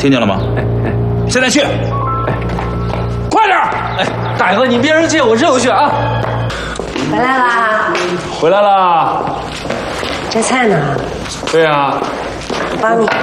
听见了吗？现在去，快点！ 大哥，你别生气，我这就去啊。 回来啦！ 回来啦！ 这菜呢？ 对呀。 我帮你。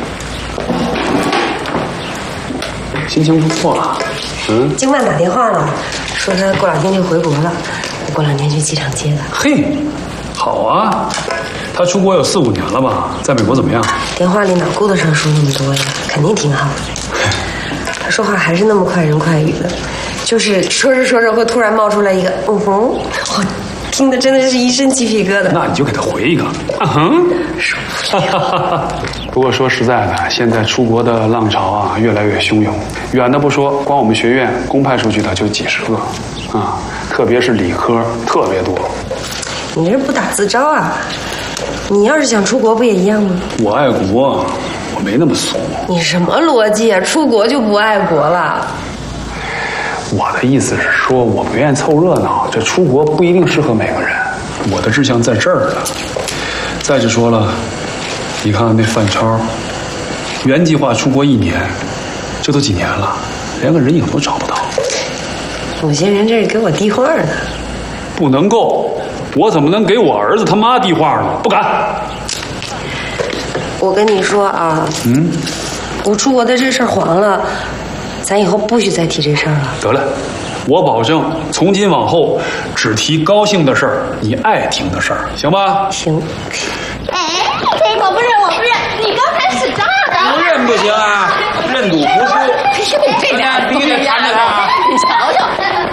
心情不错啊。 经办打电话了，说他过2天就回国了，我过2天去机场接他。 嘿，好啊。他出国有4、5年了吧？在美国怎么样？ 电话里哪顾得上说那么多呀？肯定挺好的。他说话还是那么快人快语的，就是说着说着会突然冒出来一个我听的真的是一身鸡皮疙瘩。 那你就给他回一个受不了。不过说实在的，现在出国的浪潮啊越来越汹涌，远的不说，光我们学院公派出去的就几10个啊，特别是理科特别多。 你这不打自招啊？你要是想出国不也一样吗？ 我爱国，我没那么俗。 你什么逻辑啊？出国就不爱国了？ 我的意思是说，我不愿意凑热闹，这出国不一定适合每个人。我的志向在这儿呢。再者说了，你看看那范超，原计划出国1年，这都几年了，连个人影都找不到。 有些人这是给我递话呢。 不能够，我怎么能给我儿子他妈递话呢？不敢。 我跟你说啊，我出国的这事儿黄了，咱以后不许再提这事儿了。 得了，我保证从今往后只提高兴的事儿，你爱听的事儿，行吧？ 行。 我不认，你刚才是咋的？ 不认不行啊，认赌服输。 这俩必须得缠着他。 你瞧瞧，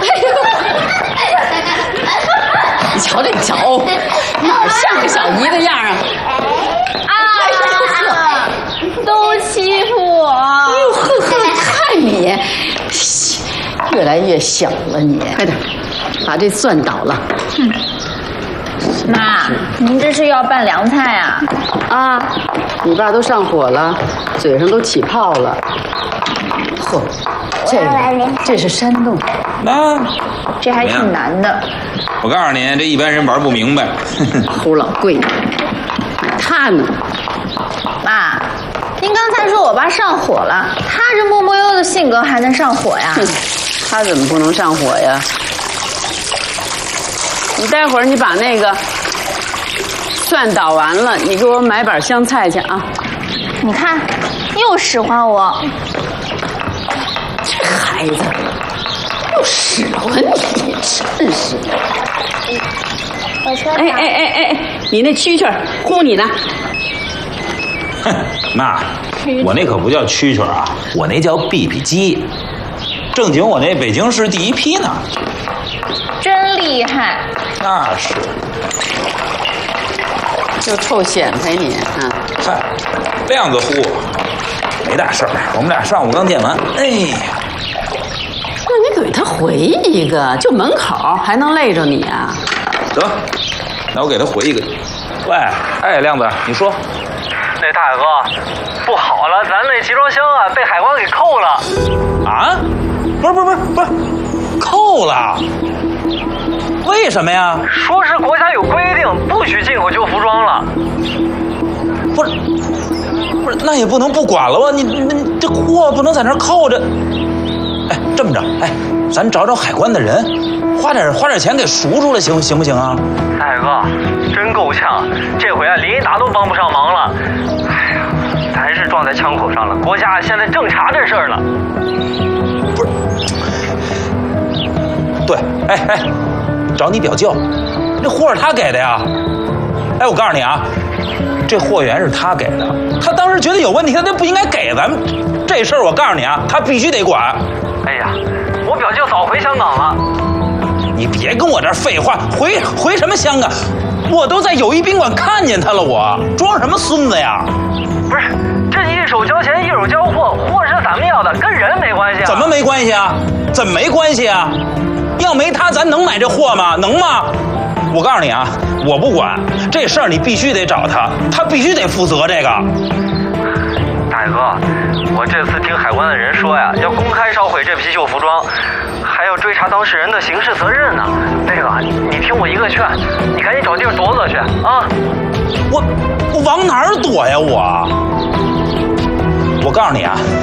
你瞧这脚，哪像个小姨的样啊？都欺负我！哎呦呵，看你，越来越小了你。快点，把这蒜倒了。 妈，您这是要拌凉菜啊？ 啊，你爸都上火了，嘴上都起泡了。嚯，这是山洞。 那这还挺难的。 我告诉你，这一般人玩不明白。 齁老贵，他呢？ 妈，您刚才说我爸上火了，他这木木悠的性格还能上火呀？ 他怎么不能上火呀？你待会儿你把那个蒜捣完了，你给我买把香菜去啊！ 你看，又使唤我。 这孩子又使唤你，真是的。哎，你那蛐蛐呼你呢？ 哼，妈，我那可不叫蛐蛐啊，我那叫 BB 机，正经我那北京市第1批呢。 真厉害！ 那是。 就臭显摆你啊！ 嗨，亮子呼，没大事儿，我们俩上午刚见完。哎呀， 那你给他回一个，就门口还能累着你啊？ 得，那我给他回一个。喂，哎，亮子，你说。 那大哥，不好了，咱那集装箱啊被海关给扣了。 啊？不是，扣了？为什么呀？ 说是国家有规定，不许进口旧服装了。 不是，那也不能不管了吧？你这货不能在那儿扣着。哎，这么着，哎，咱找海关的人，花点钱给赎出来，行不行啊？ 大哥，真够呛，这回啊林一达都帮不上忙了。哎呀，咱是撞在枪口上了，国家现在正查这事儿呢。 不是，对，哎，找你表舅，这货是他给的呀。哎，我告诉你啊，这货源是他给的，他当时觉得有问题，他就不应该给咱们。这事儿我告诉你啊，他必须得管。 哎呀，我表舅早回香港了。 你别跟我这儿废话，回什么香港？我都在友谊宾馆看见他了，我装什么孙子呀？ 不是，这一手交钱一手交货，货是咱们要的，跟人没关系啊。 怎么没关系啊？怎么没关系啊？要没他，咱能买这货吗？能吗？我告诉你啊，我不管这事儿，你必须得找他，他必须得负责这个。 大哥，我这次听海关的人说呀，要公开烧毁这批旧服装，还要追查当事人的刑事责任呢。那个，你听我一个劝，你赶紧找地方躲去啊！ 我往哪儿躲呀？我告诉你啊。